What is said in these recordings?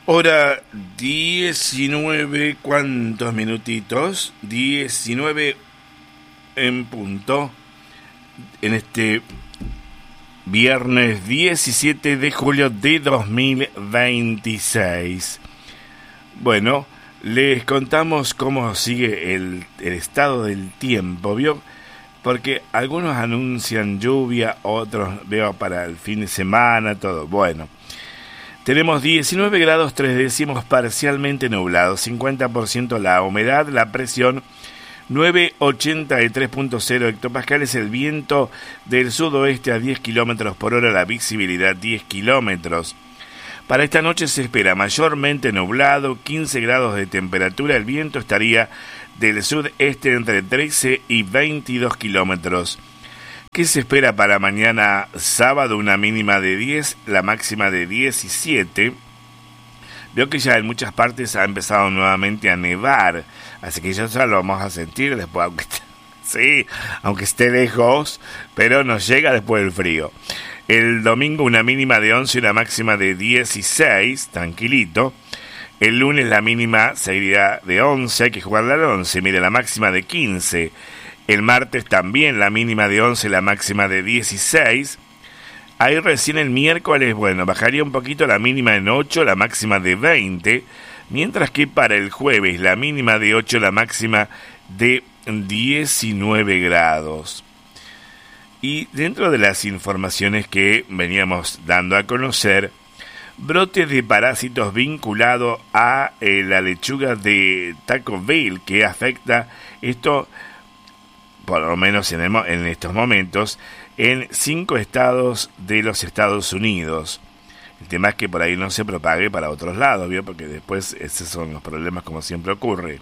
Hora 19, ¿cuántos minutitos? 19 en punto, en este viernes 17 de julio de 2026. Bueno, les contamos cómo sigue el estado del tiempo, ¿vio? Porque algunos anuncian lluvia, otros veo para el fin de semana, todo. Bueno, tenemos 19 grados 3 décimos, parcialmente nublado, 50% la humedad, la presión 983.0 hectopascales, el viento del sudoeste a 10 kilómetros por hora, la visibilidad 10 kilómetros. Para esta noche se espera mayormente nublado, 15 grados de temperatura, el viento estaría del sudeste entre 13 y 22 kilómetros. ¿Qué se espera para mañana sábado? Una mínima de 10, la máxima de 17. Veo que ya en muchas partes ha empezado nuevamente a nevar, así que ya lo vamos a sentir después, aunque esté lejos, pero nos llega después del frío. El domingo una mínima de 11 y una máxima de 16, tranquilito. El lunes la mínima sería de 11, hay que jugarla al 11, mire, la máxima de 15. El martes también la mínima de 11, la máxima de 16. Ahí recién el miércoles, bueno, bajaría un poquito, la mínima en 8, la máxima de 20. Mientras que para el jueves la mínima de 8, la máxima de 19 grados. Y dentro de las informaciones que veníamos dando a conocer, brote de parásitos vinculado a la lechuga de Taco Bell, que afecta esto, por lo menos en estos momentos, en 5 estados de los Estados Unidos. El tema es que por ahí no se propague para otros lados, ¿vio? Porque después esos son los problemas, como siempre ocurre.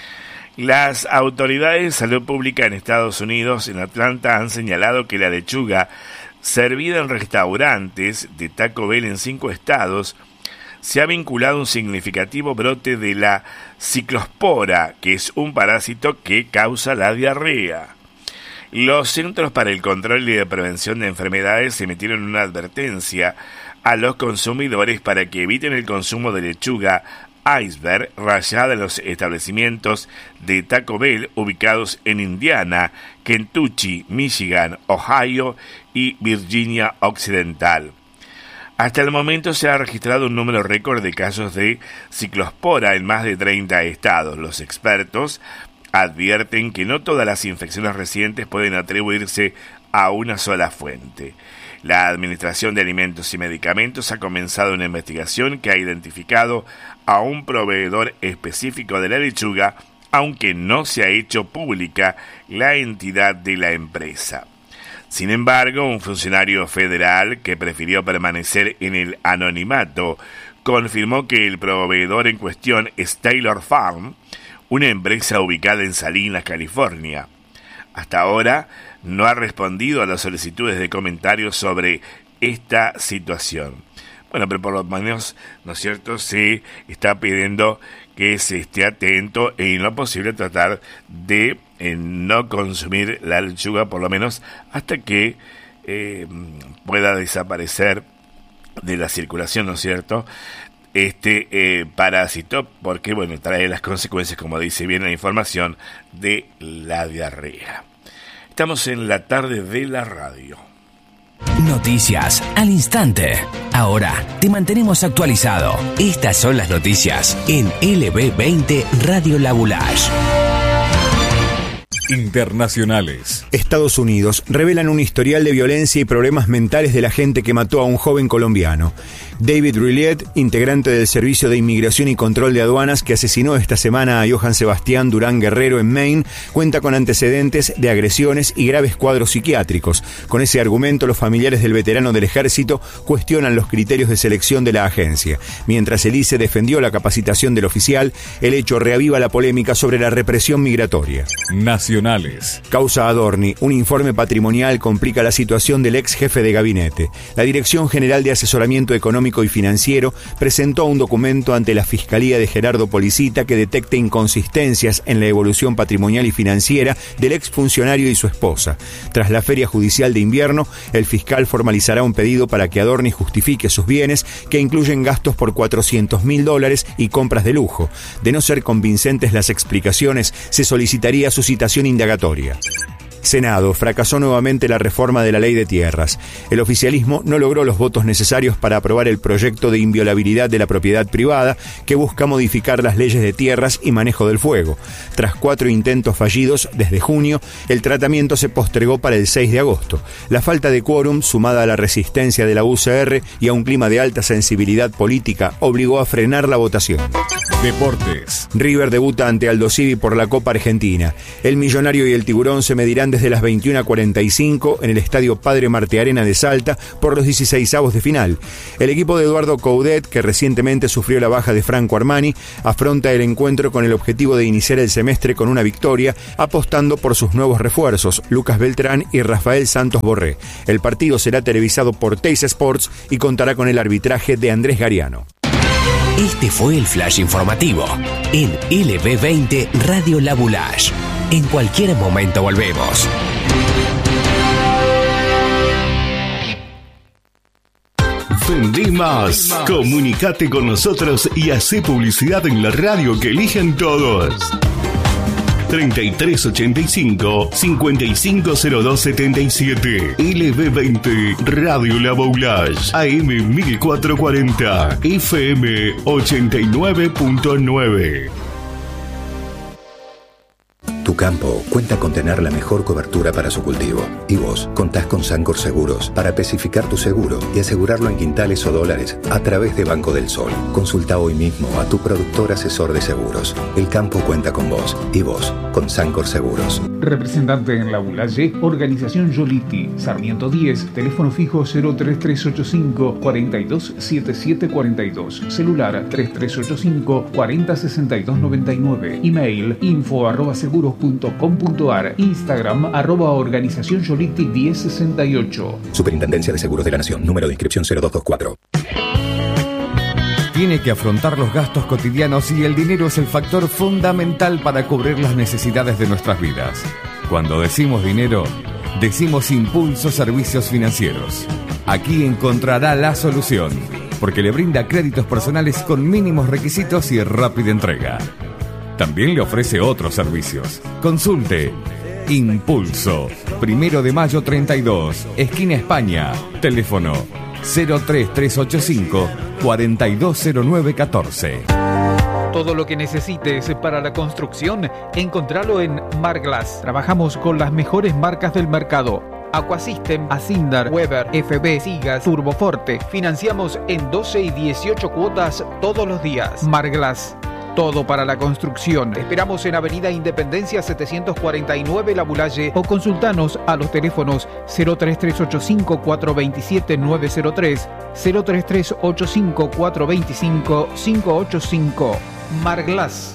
Las autoridades de salud pública en Estados Unidos, en Atlanta, han señalado que la lechuga servida en restaurantes de Taco Bell en 5 estados se ha vinculado a un significativo brote de la ciclospora, que es un parásito que causa la diarrea. Los Centros para el Control y la Prevención de Enfermedades emitieron una advertencia a los consumidores para que eviten el consumo de lechuga iceberg rallada en los establecimientos de Taco Bell ubicados en Indiana, Kentucky, Michigan, Ohio y Virginia Occidental. Hasta el momento se ha registrado un número récord de casos de ciclospora en más de 30 estados. Los expertos advierten que no todas las infecciones recientes pueden atribuirse a una sola fuente. La Administración de Alimentos y Medicamentos ha comenzado una investigación que ha identificado a un proveedor específico de la lechuga, aunque no se ha hecho pública la entidad de la empresa. Sin embargo, un funcionario federal que prefirió permanecer en el anonimato confirmó que el proveedor en cuestión es Taylor Farm, una empresa ubicada en Salinas, California. Hasta ahora no ha respondido a las solicitudes de comentarios sobre esta situación. Bueno, pero por lo menos, ¿no es cierto?, se está pidiendo que se esté atento e en lo posible tratar de no consumir la lechuga, por lo menos hasta que pueda desaparecer de la circulación, ¿no es cierto?, este parásito, porque, bueno, trae las consecuencias, como dice bien la información, de la diarrea. Estamos en la tarde de la radio. Noticias al instante. Ahora te mantenemos actualizado. Estas son las noticias en LB20 Radio La Boulage. Internacionales. Estados Unidos revelan un historial de violencia y problemas mentales de la gente que mató a un joven colombiano. David Rilliet, integrante del Servicio de Inmigración y Control de Aduanas que asesinó esta semana a Johann Sebastián Durán Guerrero en Maine, cuenta con antecedentes de agresiones y graves cuadros psiquiátricos. Con ese argumento, los familiares del veterano del ejército cuestionan los criterios de selección de la agencia. Mientras el ICE defendió la capacitación del oficial, el hecho reaviva la polémica sobre la represión migratoria. Nacional. nacionales. Causa Adorni. Un informe patrimonial complica la situación del ex jefe de gabinete. La Dirección General de Asesoramiento Económico y Financiero presentó un documento ante la Fiscalía de Gerardo Policita que detecta inconsistencias en la evolución patrimonial y financiera del exfuncionario y su esposa. Tras la feria judicial de invierno, el fiscal formalizará un pedido para que Adorni justifique sus bienes, que incluyen gastos por $400.000 y compras de lujo. De no ser convincentes las explicaciones, se solicitaría su citación indagatoria. Senado. Fracasó nuevamente la reforma de la ley de tierras. El oficialismo no logró los votos necesarios para aprobar el proyecto de inviolabilidad de la propiedad privada que busca modificar las leyes de tierras y manejo del fuego. Tras 4 intentos fallidos desde junio, el tratamiento se postergó para el 6 de agosto. La falta de quórum, sumada a la resistencia de la UCR y a un clima de alta sensibilidad política, obligó a frenar la votación. Deportes. River debuta ante Aldo Civi por la Copa Argentina. El Millonario y el Tiburón se medirán desde las 21:45 en el Estadio Padre Martearena de Salta por los 16avos de final. El equipo de Eduardo Coudet, que recientemente sufrió la baja de Franco Armani, afronta el encuentro con el objetivo de iniciar el semestre con una victoria, apostando por sus nuevos refuerzos, Lucas Beltrán y Rafael Santos Borré. El partido será televisado por Teis Sports y contará con el arbitraje de Andrés Gariano. Este fue el flash informativo en LB20 Radio La Boulage. En cualquier momento volvemos. Vendí más. Comunicate con nosotros y hacé publicidad en la radio que eligen todos. 3385-550277. LB20 Radio La Boulage. AM 1440. FM 89.9. Tu campo cuenta con tener la mejor cobertura para su cultivo. Y vos contás con Sancor Seguros para especificar tu seguro y asegurarlo en quintales o dólares a través de Banco del Sol. Consulta hoy mismo a tu productor asesor de seguros. El campo cuenta con vos y vos con Sancor Seguros. Representante en La Boulaye, Organización Yoliti, Sarmiento 10, teléfono fijo 03385 427742, celular 3385 406299, email info@seguros.com.ar, Instagram @Organización Yoliti 1068. Superintendencia de Seguros de la Nación, número de inscripción 0224. Tiene que afrontar los gastos cotidianos y el dinero es el factor fundamental para cubrir las necesidades de nuestras vidas. Cuando decimos dinero, decimos Impulso Servicios Financieros. Aquí encontrará la solución, porque le brinda créditos personales con mínimos requisitos y rápida entrega. También le ofrece otros servicios. Consulte Impulso, 1 de mayo 32, esquina España, teléfono 03385 420914. Todo lo que necesites para la construcción, encontralo en Marglass. Trabajamos con las mejores marcas del mercado. Aquasystem, Asindar, Weber, FB, Sigas, Turboforte. Financiamos en 12 y 18 cuotas todos los días. Marglass. Todo para la construcción. Te esperamos en Avenida Independencia 749 La Boulaye o consultanos a los teléfonos 03385 427 903, 03385 425 585. Marglass.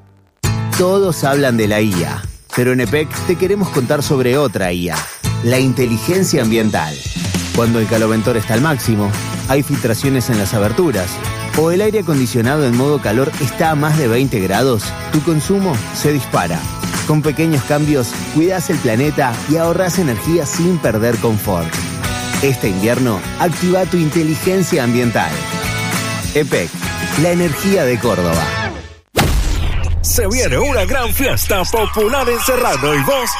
Todos hablan de la IA, pero en EPEC te queremos contar sobre otra IA, la inteligencia ambiental. Cuando el caloventor está al máximo, hay filtraciones en las aberturas, o el aire acondicionado en modo calor está a más de 20 grados, tu consumo se dispara. Con pequeños cambios, cuidas el planeta y ahorras energía sin perder confort. Este invierno, activa tu inteligencia ambiental. EPEC, la energía de Córdoba. Se viene una gran fiesta popular en Serrano y vos